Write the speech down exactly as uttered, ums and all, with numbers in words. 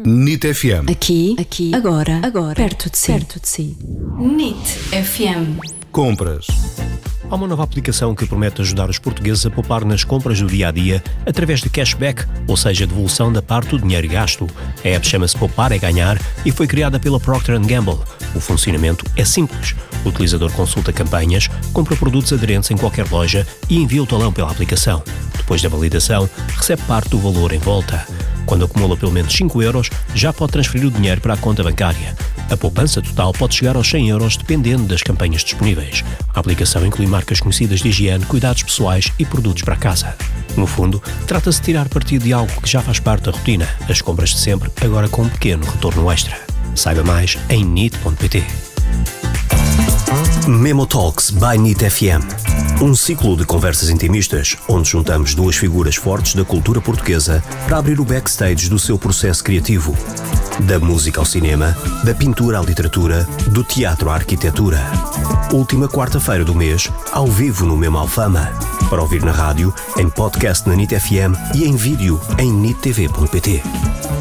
N I T F M. Aqui, aqui, agora, agora, perto de si, perto de si. N I T F M. Compras. Há uma nova aplicação que promete ajudar os portugueses a poupar nas compras do dia-a-dia através de cashback, ou seja, devolução da parte do dinheiro gasto. A app chama-se Poupar é Ganhar e foi criada pela Procter and Gamble. O funcionamento é simples. O utilizador consulta campanhas, compra produtos aderentes em qualquer loja e envia o talão pela aplicação. Depois da validação, recebe parte do valor em volta. Quando acumula pelo menos cinco euros, já pode transferir o dinheiro para a conta bancária. A poupança total pode chegar aos cem euros dependendo das campanhas disponíveis. A aplicação inclui marcas conhecidas de higiene, cuidados pessoais e produtos para casa. No fundo, trata-se de tirar partido de algo que já faz parte da rotina, as compras de sempre, agora com um pequeno retorno extra. Saiba mais em N I T ponto P T. Memo Talks by N I T F M. Um ciclo de conversas intimistas, onde juntamos duas figuras fortes da cultura portuguesa para abrir o backstage do seu processo criativo. Da música ao cinema, da pintura à literatura, do teatro à arquitetura. Última quarta-feira do mês, ao vivo no Memo Alfama. Para ouvir na rádio, em podcast na N I T F M e em vídeo em N I T T V ponto P T.